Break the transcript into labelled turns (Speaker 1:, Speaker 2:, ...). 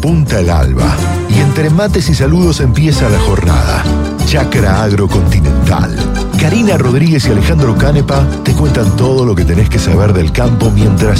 Speaker 1: Repunta el alba y entre mates y saludos empieza la jornada. Chacra Agrocontinental. Karina Rodríguez y Alejandro Canepa te cuentan todo lo que tenés que saber del campo mientras